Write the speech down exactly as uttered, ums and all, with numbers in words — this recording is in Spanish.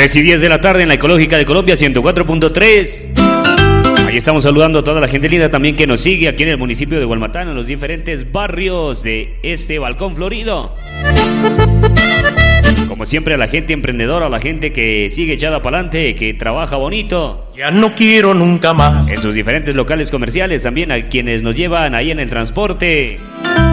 tres y diez de la tarde en la Ecológica de Colombia, ciento cuatro punto tres. Ahí estamos saludando a toda la gente linda también que nos sigue aquí en el municipio de Gualmatán, en los diferentes barrios de este balcón florido. Como siempre, a la gente emprendedora, a la gente que sigue echada para adelante, que trabaja bonito. Ya no quiero nunca más. En sus diferentes locales comerciales, también a quienes nos llevan ahí en el transporte.